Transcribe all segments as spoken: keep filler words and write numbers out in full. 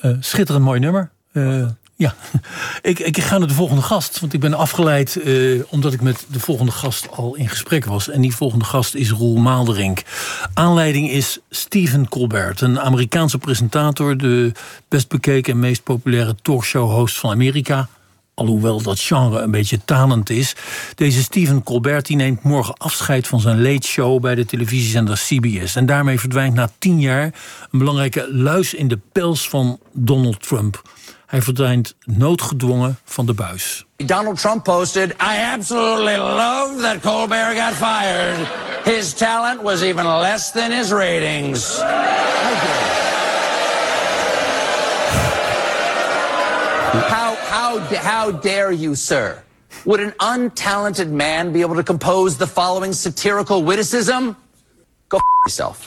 Uh, schitterend mooi nummer. Uh, ja, ik, ik ga naar de volgende gast. Want ik ben afgeleid uh, omdat ik met de volgende gast al in gesprek was. En die volgende gast is Roel Maalderink. Aanleiding is Stephen Colbert. Een Amerikaanse presentator. De best bekeken en meest populaire talkshow-host van Amerika. Alhoewel dat genre een beetje tanend is. Deze Stephen Colbert die neemt morgen afscheid van zijn late show bij de televisiezender C B S. En daarmee verdwijnt na tien jaar een belangrijke luis in de pels van Donald Trump. Hij verdwijnt noodgedwongen van de buis. Donald Trump posted, I absolutely love that Colbert got fired. His talent was even less than his ratings. How, how, how dare you, sir? Would an untalented man be able to compose the following satirical witticism? Go f*** yourself.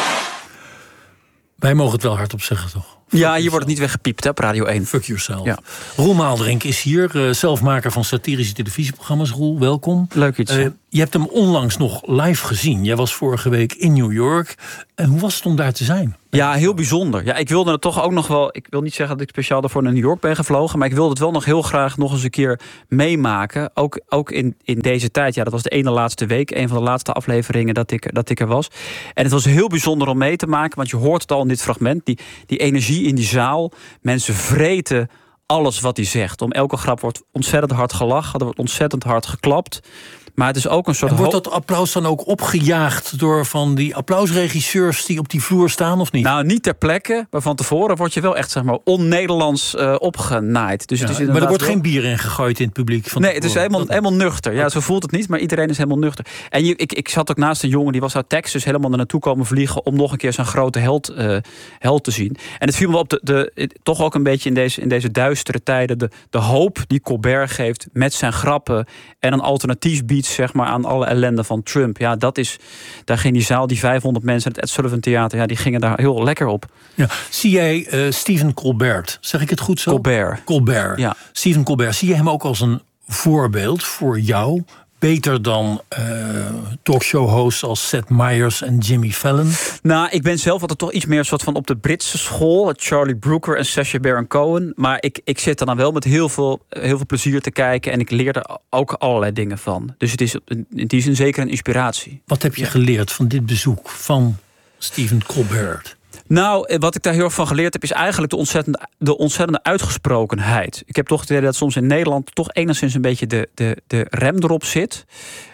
Wij mogen het wel hardop zeggen, toch? Fuck ja, hier wordt het niet weggepiept, hè, op Radio één. Fuck yourself. Ja. Roel Maalderink is hier, uh, zelfmaker van satirische televisieprogramma's. Roel, welkom. Leuk iets. Uh, je hebt hem onlangs nog live gezien. Jij was vorige week in New York. En hoe was het om daar te zijn? Ja, heel bijzonder. Ja, ik wilde het toch ook nog wel... Ik wil niet zeggen dat ik speciaal daarvoor naar New York ben gevlogen... maar ik wilde het wel nog heel graag nog eens een keer meemaken. Ook, ook in, in deze tijd. Ja, dat was de ene laatste week. Een van de laatste afleveringen dat ik, dat ik er was. En het was heel bijzonder om mee te maken. Want je hoort het al in dit fragment. Die, die energie in die zaal. Mensen vreten alles wat hij zegt. Om elke grap wordt ontzettend hard gelachen. Er wordt ontzettend hard geklapt. Maar het is ook een soort... En wordt dat applaus dan ook opgejaagd door van die applausregisseurs die op die vloer staan, of niet? Nou, niet ter plekke, maar van tevoren word je wel echt, zeg maar, on-Nederlands uh, opgenaaid. Dus ja, het is maar er wordt wel... geen bier in gegooid in het publiek? Van nee, het is helemaal, helemaal nuchter. Ja, zo voelt het niet, maar iedereen is helemaal nuchter. En je, ik, ik zat ook naast een jongen, die was uit Texas helemaal naar naartoe komen vliegen om nog een keer zijn grote held, uh, held te zien. En het viel me op, de, de, toch ook een beetje in deze, in deze duistere tijden, de, de hoop die Colbert geeft met zijn grappen en een alternatief biedt, zeg maar, aan alle ellende van Trump. Ja, dat is, daar ging die zaal, die vijfhonderd mensen, het Ed Sullivan Theater, ja, die gingen daar heel lekker op. Ja. Zie jij uh, Stephen Colbert, zeg ik het goed zo? Colbert. Colbert. Ja. Stephen Colbert, zie je hem ook als een voorbeeld voor jou? Beter dan uh, talkshow-hosts als Seth Meyers en Jimmy Fallon? Nou, ik ben zelf altijd toch iets meer soort van op de Britse school. Charlie Brooker en Sacha Baron Cohen. Maar ik, ik zit er dan wel met heel veel, heel veel plezier te kijken. En ik leer er ook allerlei dingen van. Dus het is in die zin zeker een inspiratie. Wat heb je geleerd van dit bezoek van Stephen Colbert? Nou, wat ik daar heel erg van geleerd heb, is eigenlijk de ontzettende, de ontzettende uitgesprokenheid. Ik heb toch het idee dat soms in Nederland toch enigszins een beetje de, de, de rem erop zit.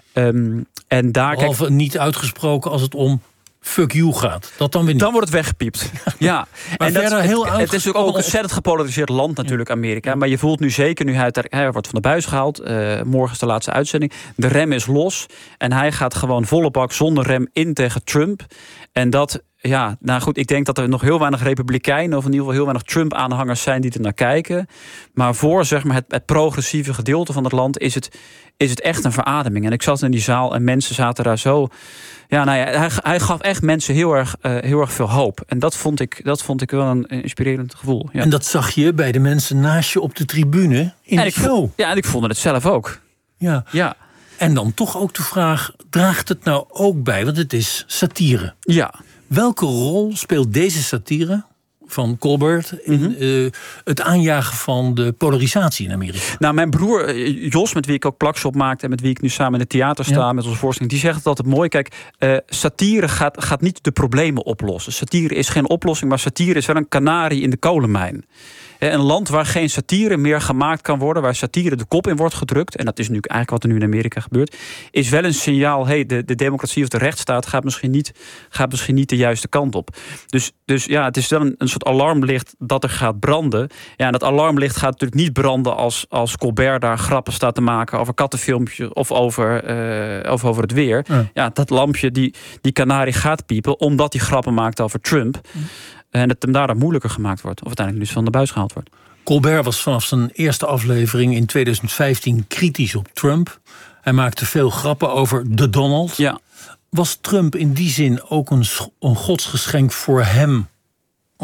Um, en daar Behalve kijk, niet uitgesproken als het om fuck you gaat. Dat dan weer niet. Dan wordt het weggepiept. Ja. Maar en dat, heel het, het is natuurlijk ook een ontzettend gepolariseerd land natuurlijk, Amerika. Maar je voelt nu zeker, nu hij, hij wordt van de buis gehaald. Uh, morgen is de laatste uitzending. De rem is los. En hij gaat gewoon volle bak zonder rem in tegen Trump. En dat... Ja, nou goed, ik denk dat er nog heel weinig Republikeinen, of in ieder geval heel weinig Trump-aanhangers zijn die er naar kijken. Maar voor, zeg maar, het, het progressieve gedeelte van het land is het, is het echt een verademing. En ik zat in die zaal en mensen zaten daar zo. Ja, nou ja, hij, hij gaf echt mensen heel erg, uh, heel erg veel hoop. En dat vond ik, dat vond ik wel een inspirerend gevoel. Ja. En dat zag je bij de mensen naast je op de tribune in en de ik, show. Ja, en ik vond het zelf ook. Ja. Ja. En dan toch ook de vraag, draagt het nou ook bij? Want het is satire. Ja. Welke rol speelt deze satire van Colbert in mm-hmm. uh, het aanjagen van de polarisatie in Amerika? Nou, mijn broer Jos, met wie ik ook plakshop maakte en met wie ik nu samen in het theater sta, ja, met onze voorstelling, die zegt het altijd mooi. Kijk, uh, satire gaat, gaat niet de problemen oplossen. Satire is geen oplossing, maar satire is wel een kanarie in de kolenmijn. Een land waar geen satire meer gemaakt kan worden, waar satire de kop in wordt gedrukt, en dat is nu eigenlijk wat er nu in Amerika gebeurt, is wel een signaal, hey, de, de democratie of de rechtsstaat gaat misschien niet, gaat misschien niet de juiste kant op. Dus, dus ja, het is wel een, een soort alarmlicht dat er gaat branden. Ja, en dat alarmlicht gaat natuurlijk niet branden als, als Colbert daar grappen staat te maken over kattenfilmpjes of over, uh, of over het weer. Ja. Ja, dat lampje, die, die kanarie gaat piepen, omdat hij grappen maakt over Trump. Ja. En het hem daardoor moeilijker gemaakt wordt. Of uiteindelijk dus van de buis gehaald wordt. Colbert was vanaf zijn eerste aflevering in tweeduizend vijftien kritisch op Trump. Hij maakte veel grappen over de Donald. Ja. Was Trump in die zin ook een, een godsgeschenk voor hem als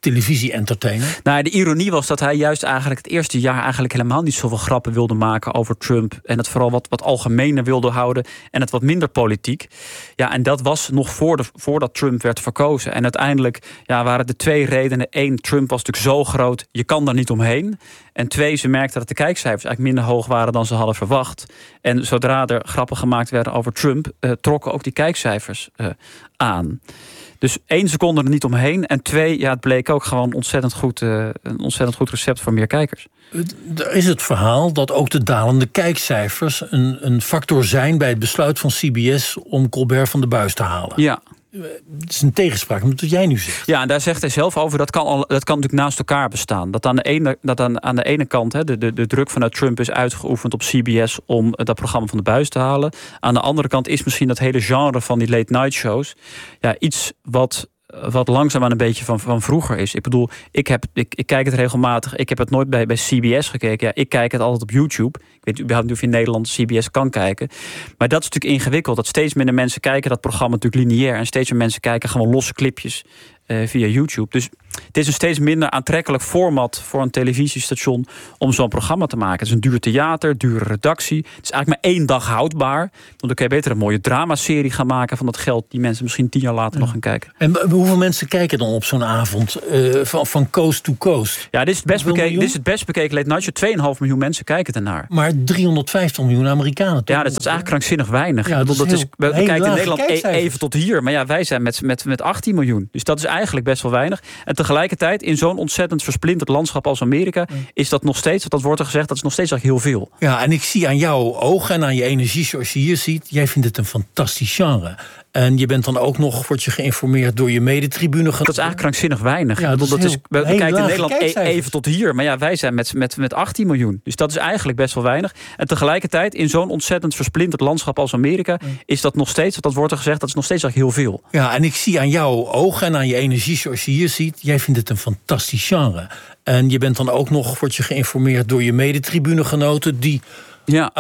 televisie-entertainer. Nou, de ironie was dat hij juist eigenlijk het eerste jaar eigenlijk helemaal niet zoveel grappen wilde maken over Trump. En het vooral wat, wat algemener wilde houden en het wat minder politiek. Ja, en dat was nog voor de, voordat Trump werd verkozen. En uiteindelijk ja, waren er twee redenen. Eén, Trump was natuurlijk zo groot, je kan daar niet omheen. En twee, ze merkten dat de kijkcijfers eigenlijk minder hoog waren dan ze hadden verwacht. En zodra er grappen gemaakt werden over Trump, uh, trokken ook die kijkcijfers uh, aan. Dus één seconde er niet omheen. En twee, ja, het bleek ook gewoon ontzettend goed, uh, een ontzettend goed recept voor meer kijkers. Er is het verhaal dat ook de dalende kijkcijfers een, een factor zijn bij het besluit van C B S om Colbert van de buis te halen. Ja. Het is een tegenspraak met wat jij nu zegt. Ja, en daar zegt hij zelf over, dat kan, al, dat kan natuurlijk naast elkaar bestaan. Dat aan de ene, dat aan, aan de ene kant hè, de, de, de druk vanuit Trump is uitgeoefend op C B S om dat programma van de buis te halen. Aan de andere kant is misschien dat hele genre van die late night shows ja, iets wat... wat langzaamaan een beetje van, van vroeger is. Ik bedoel, ik, heb, ik, ik kijk het regelmatig. Ik heb het nooit bij, bij C B S gekeken. Ja, ik kijk het altijd op YouTube. Ik weet überhaupt niet of je in Nederland C B S kan kijken. Maar dat is natuurlijk ingewikkeld. Dat steeds minder mensen kijken dat programma natuurlijk lineair. En steeds meer mensen kijken gewoon losse clipjes uh, via YouTube. Dus het is een steeds minder aantrekkelijk format voor een televisiestation om zo'n programma te maken. Het is een duur theater, dure redactie. Het is eigenlijk maar één dag houdbaar. Want dan kun je beter een mooie dramaserie gaan maken van dat geld die mensen misschien tien jaar later ja. nog gaan kijken. En hoeveel mensen kijken dan op zo'n avond uh, van, van coast to coast? Ja, dit is het best bekeken, dit is het best bekeken late night show. twee komma vijf miljoen mensen kijken ernaar. Maar driehonderdvijftig miljoen Amerikanen. Ja, dat is eigenlijk krankzinnig weinig. Ja, dat is dat is, we heel, kijken in Nederland e- even tot hier. Maar ja, wij zijn met, met, met achttien miljoen. Dus dat is eigenlijk best wel weinig. En tegelijkertijd, in zo'n ontzettend versplinterd landschap als Amerika, is dat nog steeds, dat wordt er gezegd, dat is nog steeds eigenlijk heel veel. Ja, en ik zie aan jouw ogen en aan je energie zoals je hier ziet, jij vindt het een fantastisch genre. En je bent dan ook nog, word je geïnformeerd door je medetribune. Dat is eigenlijk krankzinnig weinig. Ja, dat, dat is is, we heel, kijken in Nederland e- kijkcijfers. even tot hier. Maar ja, wij zijn met, met, met achttien miljoen. Dus dat is eigenlijk best wel weinig. En tegelijkertijd, in zo'n ontzettend versplinterd landschap als Amerika, is dat nog steeds, dat wordt er gezegd, dat is nog steeds eigenlijk heel veel. Ja, en ik zie aan jouw ogen en aan je energie zoals je hier ziet, jij vindt het een fantastisch genre. En je bent dan ook nog, word je geïnformeerd door je medetribunegenoten die Ja.